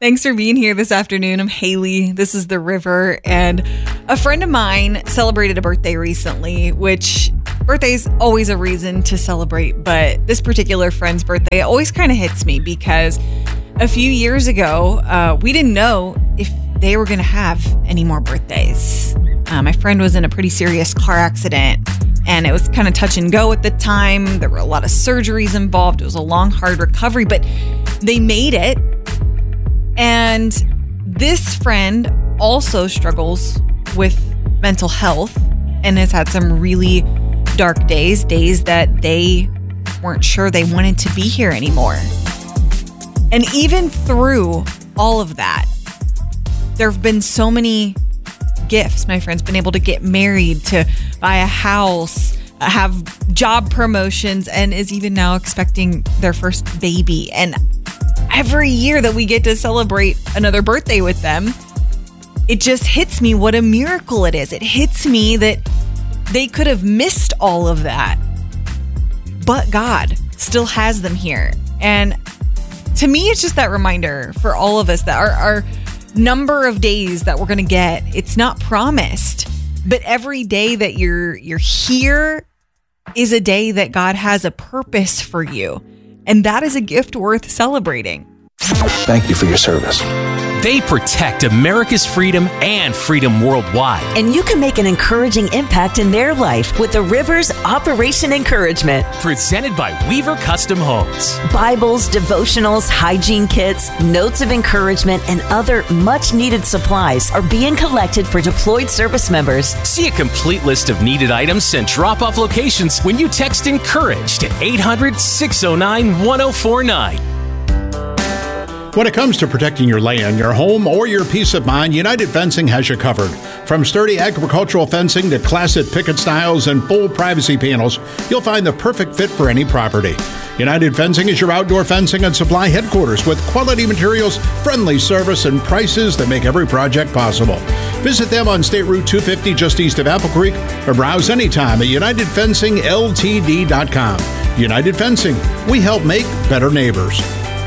Thanks for being here this afternoon. I'm Haley. This is The River. And a friend of mine celebrated a birthday recently, which birthday's always a reason to celebrate. But this particular friend's birthday always kind of hits me because a few years ago, we didn't know if they were going to have any more birthdays. My friend was in a pretty serious car accident, and it was kind of touch and go at the time. There were a lot of surgeries involved. It was a long, hard recovery, but they made it. And this friend also struggles with mental health and has had some really dark days that they weren't sure they wanted to be here anymore. And even through all of that, there have been so many gifts. My friend's been able to get married, to buy a house, have job promotions, and is even now expecting their first baby. And every year that we get to celebrate another birthday with them, it just hits me what a miracle it is. It hits me that they could have missed all of that, but God still has them here. And to me, it's just that reminder for all of us that our number of days that we're going to get, it's not promised, but every day that you're here is a day that God has a purpose for you. And that is a gift worth celebrating. Thank you for your service. They protect America's freedom and freedom worldwide. And you can make an encouraging impact in their life with the Rivers Operation Encouragement. Presented by Weaver Custom Homes. Bibles, devotionals, hygiene kits, notes of encouragement, and other much-needed supplies are being collected for deployed service members. See a complete list of needed items and drop-off locations when you text ENCOURAGE to 800-609-1049. When it comes to protecting your land, your home, or your peace of mind, United Fencing has you covered. From sturdy agricultural fencing to classic picket styles and full privacy panels, you'll find the perfect fit for any property. United Fencing is your outdoor fencing and supply headquarters with quality materials, friendly service, and prices that make every project possible. Visit them on State Route 250 just east of Apple Creek or browse anytime at UnitedFencingLTD.com. United Fencing, we help make better neighbors.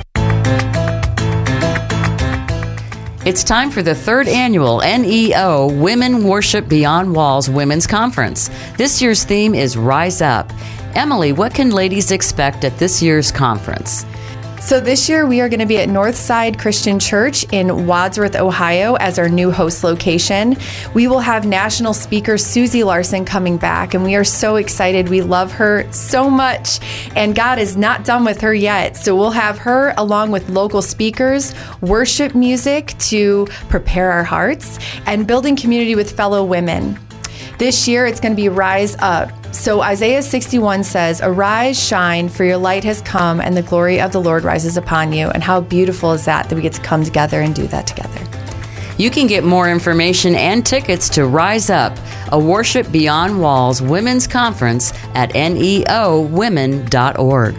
It's time for the third annual NEO Women Worship Beyond Walls Women's Conference. This year's theme is Rise Up. Emily, what can ladies expect at this year's conference? So this year we are going to be at Northside Christian Church in Wadsworth, Ohio as our new host location. We will have national speaker Susie Larson coming back, and we are so excited. We love her so much, and God is not done with her yet. So we'll have her along with local speakers, worship music to prepare our hearts, and building community with fellow women. This year it's going to be Rise Up. So Isaiah 61 says, "Arise, shine, for your light has come, and the glory of the Lord rises upon you." And how beautiful is that we get to come together and do that together. You can get more information and tickets to Rise Up, a Worship Beyond Walls Women's Conference at neowomen.org.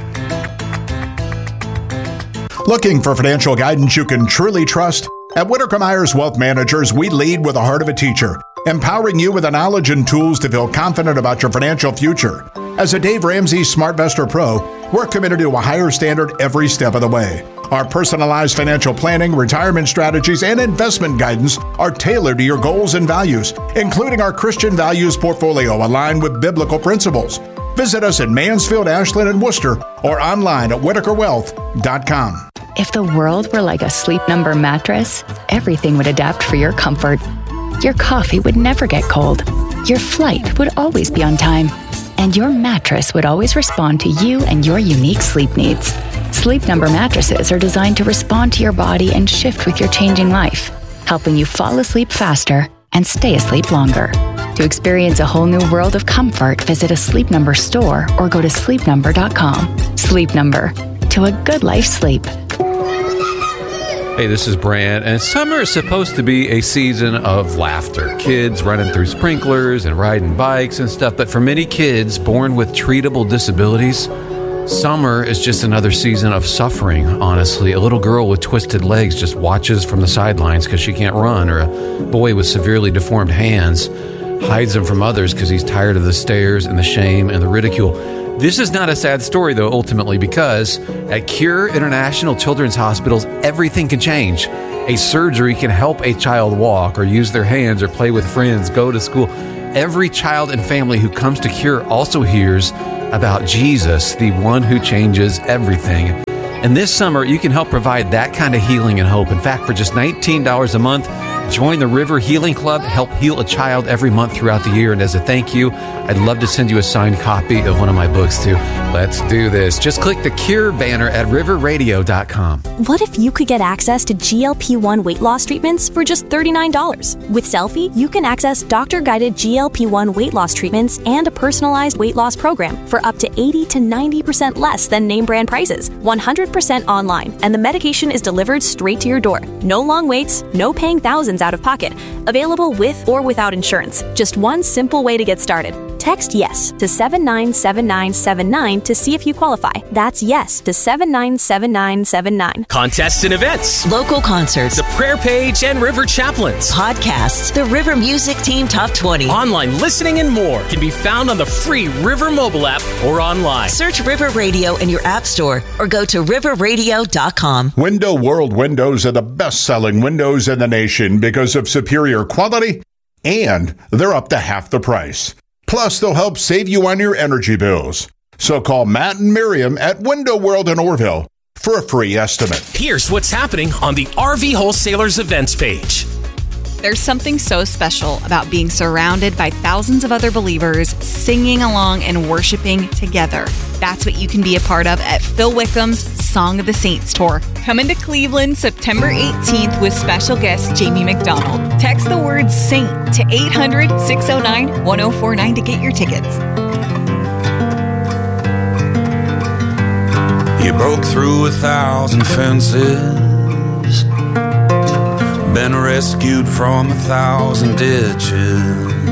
Looking for financial guidance you can truly trust? At Whitaker Myers Wealth Managers, we lead with the heart of a teacher, empowering you with the knowledge and tools to feel confident about your financial future. As a Dave Ramsey SmartVestor Pro, we're committed to a higher standard every step of the way. Our personalized financial planning, retirement strategies, and investment guidance are tailored to your goals and values, including our Christian values portfolio aligned with biblical principles. Visit us in Mansfield, Ashland, and Worcester, or online at WhitakerWealth.com. If the world were like a Sleep Number mattress, everything would adapt for your comfort. Your coffee would never get cold. Your flight would always be on time. And your mattress would always respond to you and your unique sleep needs. Sleep Number mattresses are designed to respond to your body and shift with your changing life, helping you fall asleep faster and stay asleep longer. To experience a whole new world of comfort, visit a Sleep Number store or go to sleepnumber.com. Sleep Number. To a good life sleep. Hey, this is Brant, and summer is supposed to be a season of laughter. Kids running through sprinklers and riding bikes and stuff, but for many kids born with treatable disabilities, summer is just another season of suffering, honestly. A little girl with twisted legs just watches from the sidelines because she can't run, or a boy with severely deformed hands hides them from others because he's tired of the stares and the shame and the ridicule. This is not a sad story, though, ultimately, because at Cure International Children's Hospitals, everything can change. A surgery can help a child walk or use their hands or play with friends, go to school. Every child and family who comes to Cure also hears about Jesus, the one who changes everything. And this summer, you can help provide that kind of healing and hope. In fact, for just $19 a month, join the River Healing Club, help heal a child every month throughout the year. And as a thank you, I'd love to send you a signed copy of one of my books too. Let's do this. Just click the Cure banner at riverradio.com. What if you could get access to GLP-1 weight loss treatments for just $39? With Selfie, you can access doctor-guided GLP-1 weight loss treatments and a personalized weight loss program for up to 80 to 90% less than name brand prices, 100% online, and the medication is delivered straight to your door. No long waits, no paying thousands out of pocket. Available with or without insurance. Just one simple way to get started. Text YES to 797979 to see if you qualify. That's YES to 797979. Contests and events. Local concerts. The prayer page and River Chaplains. Podcasts. The River Music Team Top 20. Online listening and more can be found on the free River mobile app or online. Search River Radio in your app store or go to riverradio.com. Window World windows are the best-selling windows in the nation because of superior quality, and they're up to half the price. Plus, they'll help save you on your energy bills. So call Matt and Miriam at Window World in Orville for a free estimate. Here's what's happening on the RV Wholesalers events page. There's something so special about being surrounded by thousands of other believers singing along and worshiping together. That's what you can be a part of at Phil Wickham's Song of the Saints Tour. Coming to Cleveland September 18th with special guest Jamie McDonald. Text the word SAINT to 800-609-1049 to get your tickets. You broke through 1,000 fences, been rescued from 1,000 ditches.